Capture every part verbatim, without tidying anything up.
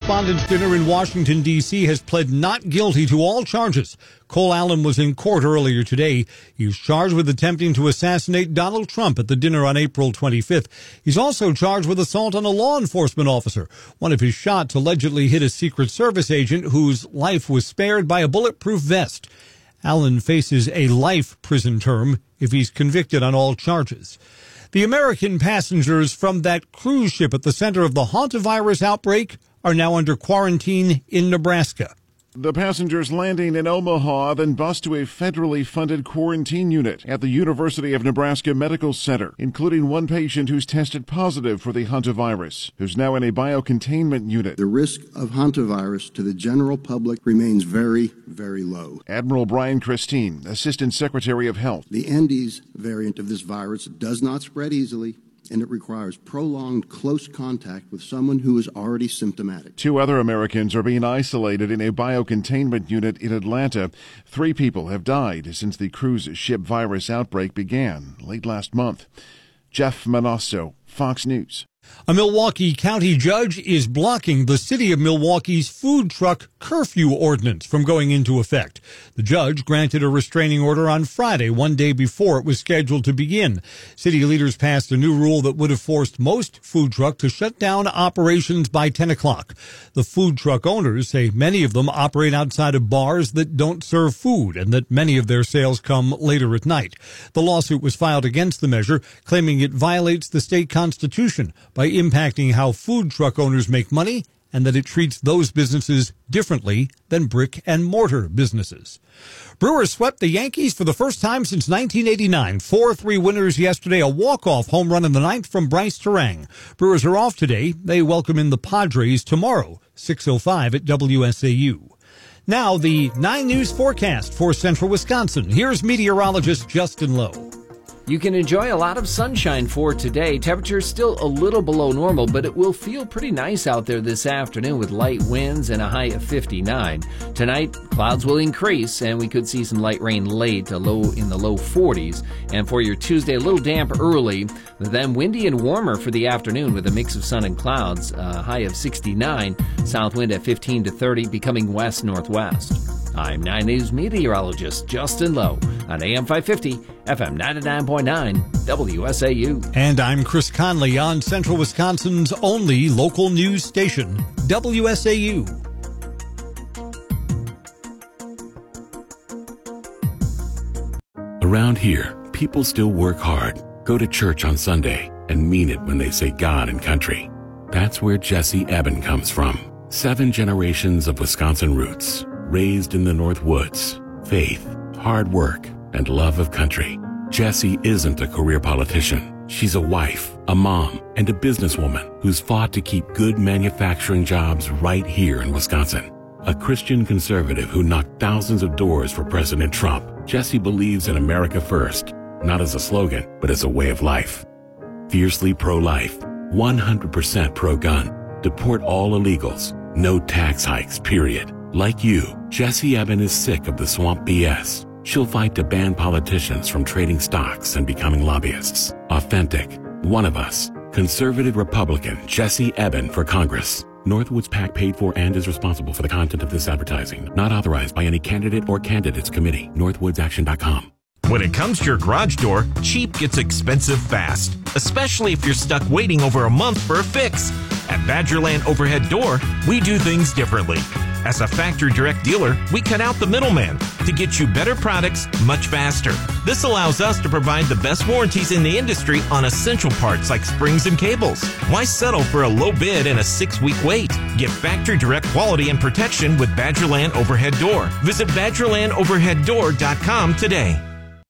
Correspondents' Dinner in Washington, D C has pled not guilty to all charges. Cole Allen was in court earlier today. He's charged with attempting to assassinate Donald Trump at the dinner on April twenty-fifth. He's also charged with assault on a law enforcement officer. One of his shots allegedly hit a Secret Service agent whose life was spared by a bulletproof vest. Allen faces a life prison term if he's convicted on all charges. The American passengers from that cruise ship at the center of the hantavirus outbreak are now under quarantine in Nebraska. The passengers landing in Omaha then bused to a federally funded quarantine unit at the University of Nebraska Medical Center, including one patient who's tested positive for the hantavirus, who's now in a biocontainment unit. The risk of hantavirus to the general public remains very, very low. Admiral Brian Christine, Assistant Secretary of Health. The Andes variant of this virus does not spread easily, and it requires prolonged close contact with someone who is already symptomatic. Two other Americans are being isolated in a biocontainment unit in Atlanta. Three people have died since the cruise ship virus outbreak began late last month. Jeff Manasso, Fox News. A Milwaukee County judge is blocking the city of Milwaukee's food truck curfew ordinance from going into effect. The judge granted a restraining order on Friday, one day before it was scheduled to begin. City leaders passed a new rule that would have forced most food trucks to shut down operations by ten o'clock. The food truck owners say many of them operate outside of bars that don't serve food and that many of their sales come later at night. The lawsuit was filed against the measure, claiming it violates the state constitution by impacting how food truck owners make money and that it treats those businesses differently than brick and mortar businesses. Brewers swept the Yankees for the first time since nineteen eighty-nine. four three winners yesterday, a walk-off home run in the ninth from Bryce Terang. Brewers are off today. They welcome in the Padres tomorrow, six oh five at W S A U. Now the nine News forecast for central Wisconsin. Here's meteorologist Justin Lowe. You can enjoy a lot of sunshine for today. Temperatures still a little below normal, but it will feel pretty nice out there this afternoon with light winds and a high of fifty-nine. Tonight, clouds will increase, and we could see some light rain late, a low in the low forties. And for your Tuesday, a little damp early, then windy and warmer for the afternoon with a mix of sun and clouds, a high of sixty-nine. South wind at fifteen to thirty, becoming west-northwest. I'm nine News meteorologist Justin Lowe on A M five fifty, F M ninety-nine point nine, W S A U. And I'm Chris Conley on Central Wisconsin's only local news station, W S A U. Around here, people still work hard, go to church on Sunday, and mean it when they say God and country. That's where Jesse Eben comes from. Seven generations of Wisconsin roots. Raised in the North Woods, faith, hard work, and love of country. Jessie isn't a career politician. She's a wife, a mom, and a businesswoman who's fought to keep good manufacturing jobs right here in Wisconsin. A Christian conservative who knocked thousands of doors for President Trump, Jessie believes in America first, not as a slogan, but as a way of life. Fiercely pro-life, one hundred percent pro-gun, deport all illegals, no tax hikes, period. Like you, Jessie Eben is sick of the swamp B S. She'll fight to ban politicians from trading stocks and becoming lobbyists. Authentic, one of us, conservative Republican Jessie Eben for Congress. Northwoods PAC paid for and is responsible for the content of this advertising. Not authorized by any candidate or candidates committee. northwoods action dot com. When it comes to your garage door, cheap gets expensive fast, especially if you're stuck waiting over a month for a fix. At Badgerland Overhead Door, we do things differently. As a factory direct dealer, we cut out the middleman to get you better products much faster. This allows us to provide the best warranties in the industry on essential parts like springs and cables. Why settle for a low bid and a six-week wait? Get factory direct quality and protection with Badgerland Overhead Door. Visit badgerland overhead door dot com today.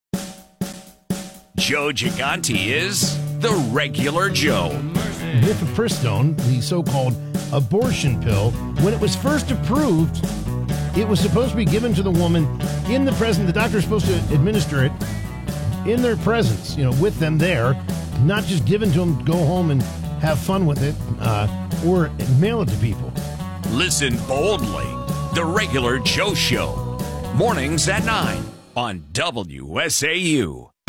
Joe Gigante is the regular Joe. Mifepristone, the so-called abortion pill, when it was first approved, it was supposed to be given to the woman in the presence. The doctor is supposed to administer it in their presence, you know, with them there, not just given to them to go home and have fun with it uh, or mail it to people. Listen boldly. The regular Joe Show. Mornings at nine on W S A U.